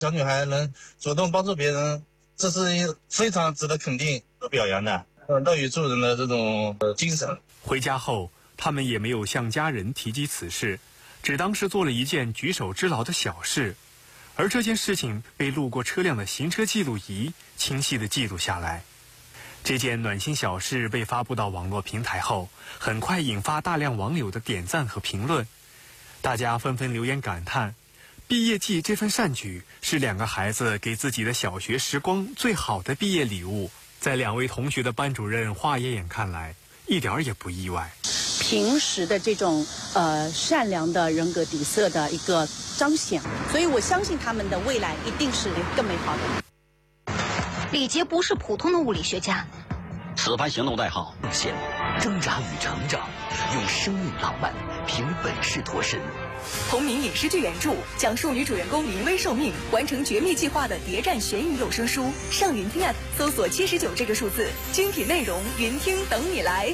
小女孩能主动帮助别人，这是非常值得肯定和表扬的，乐于助人的这种精神。 回家后，他们也没有向家人提及此事，只当是做了一件举手之劳的小事。而这件事情被路过车辆的行车记录仪清晰地记录下来。这件暖心小事被发布到网络平台后，很快引发大量网友的点赞和评论。大家纷纷留言感叹，毕业季这份善举是2个孩子给自己的小学时光最好的毕业礼物。在2位同学的班主任华爷爷看来，一点也不意外。 平时的这种善良的人格底色的一个彰显，所以我相信他们的未来一定是更美好的。 李杰不是普通的物理学家， 此番行动代号线，挣扎与成长，用生命浪漫凭本事脱身。 同名影视剧原著，讲述女主人公临危受命，完成绝密计划的谍战悬疑有声书。上云听 App 搜索79这个数字，精品内容云听等你来。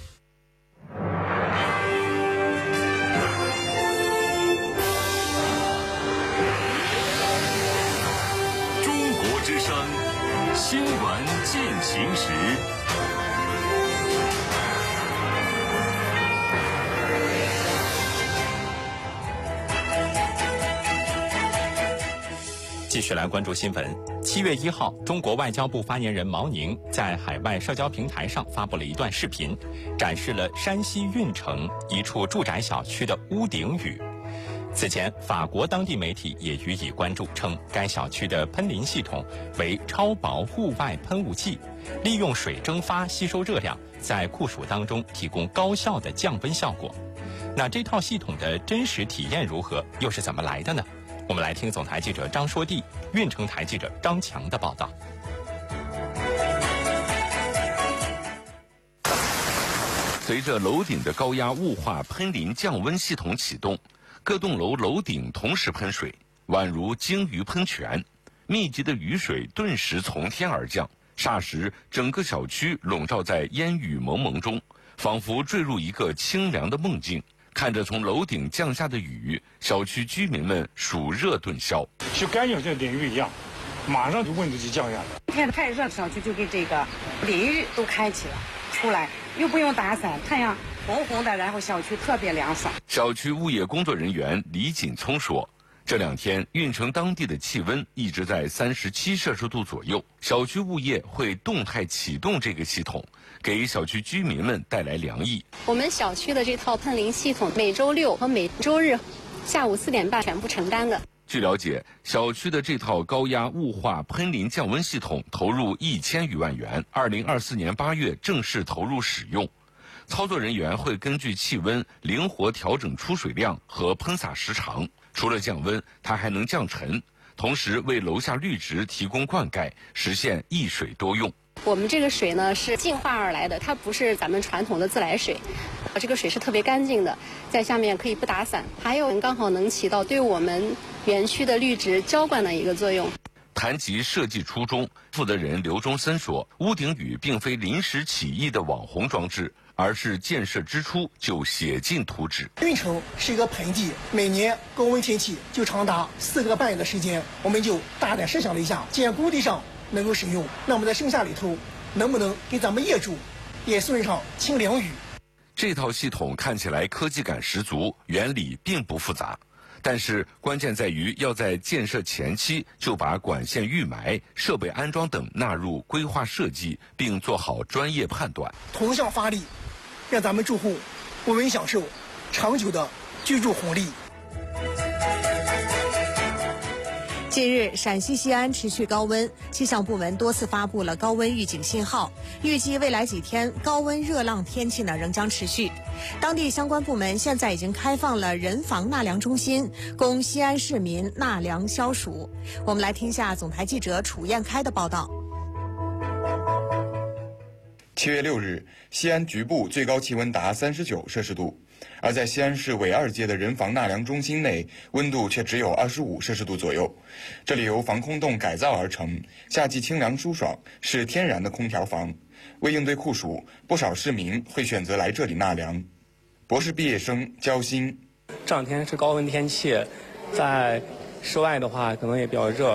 中国之声新闻进行时。 继续来关注新闻。7月1号，中国外交部发言人毛宁在海外社交平台上发布了一段视频，展示了山西运城一处住宅小区的屋顶雨。此前，法国当地媒体也予以关注，称该小区的喷淋系统为超薄户外喷雾器，利用水蒸发吸收热量，在酷暑当中提供高效的降温效果。那这套系统的真实体验如何，又是怎么来的呢？我们来听总台记者张说娣、运城台记者张强的报道。 随着楼顶的高压雾化喷淋降温系统启动，各栋楼楼顶同时喷水，宛如鲸鱼喷泉，密集的雨水顿时从天而降，霎时整个小区笼罩在烟雨蒙蒙中，仿佛坠入一个清凉的梦境。看着从楼顶降下的雨，小区居民们暑热顿消。 就感觉这淋浴一样，马上就温度就降下来。 天太热，小区就给这个淋浴都开启了，出来又不用打伞，太阳红红的，然后小区特别凉爽。 小区物业工作人员李锦聪说，这2天运城当地的气温一直在37摄氏度左右，小区物业会动态启动这个系统，给小区居民们带来凉意。 我们小区的这套喷淋系统每周6和每周日下午4点半全部承担的。 据了解，小区的这套高压雾化喷淋降温系统投入1000余万元，2024年8月正式投入使用。操作人员会根据气温灵活调整出水量和喷洒时长。除了降温，它还能降尘，同时为楼下绿植提供灌溉，实现一水多用。 我们这个水呢是净化而来的，它不是咱们传统的自来水，这个水是特别干净的，在下面可以不打伞，还有刚好能起到对我们园区的绿植浇灌的一个作用。 谈及设计初衷，负责人刘忠森说，屋顶雨并非临时起意的网红装置，而是建设之初就写进图纸。 运城是一个盆地，每年高温天气就长达4个半月的时间，我们就大胆设想了一下，既然工地上能够使用，那我们在盛夏里头能不能给咱们业主也送上清凉雨？ 这套系统看起来科技感十足，原理并不复杂，但是关键在于要在建设前期就把管线预埋、设备安装等纳入规划设计，并做好专业判断， 同向发力，让咱们住户不能享受长久的居住红利。 近日，陕西西安持续高温，气象部门多次发布了高温预警信号，预计未来几天高温热浪天气仍将持续。当地相关部门现在已经开放了人防纳凉中心，供西安市民纳凉消暑。我们来听下总台记者楚燕开的报道。 7月6日，西安局部最高气温达39摄氏度，而在西安市纬2街的人防纳凉中心内，温度却只有25摄氏度左右。这里由防空洞改造而成，夏季清凉舒爽，是天然的空调房。为应对酷暑，不少市民会选择来这里纳凉。博士毕业生焦鑫， 这2天是高温天气，在室外的话可能也比较热。